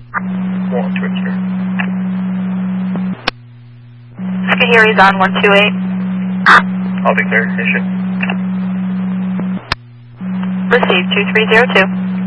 1 to clear. Skahiri's on 128. I'll be clear. Issue. Received 2302.